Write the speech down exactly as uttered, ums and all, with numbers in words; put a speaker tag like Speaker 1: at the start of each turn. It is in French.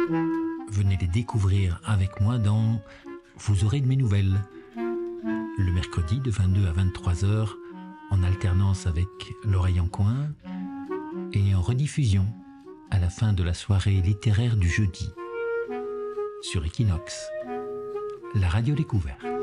Speaker 1: Venez les découvrir avec moi dans Vous aurez de mes nouvelles, le mercredi de vingt-deux à vingt-trois heures, en alternance avec L'Oreille en Coin, et en rediffusion à la fin de la soirée littéraire du jeudi, sur Equinox, la radio découverte.